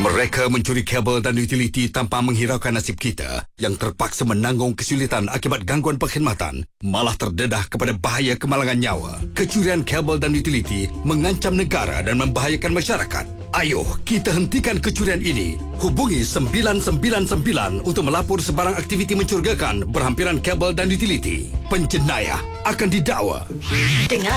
Mereka mencuri kabel dan utiliti tanpa menghiraukan nasib kita yang terpaksa menanggung kesulitan akibat gangguan perkhidmatan, malah terdedah kepada bahaya kemalangan nyawa. Kecurian kabel dan utiliti mengancam negara dan membahayakan masyarakat. Ayo, kita hentikan kecurian ini. Hubungi 999 untuk melapor sebarang aktiviti mencurigakan berhampiran kabel dan utiliti. Penjenayah akan didakwa. Dengar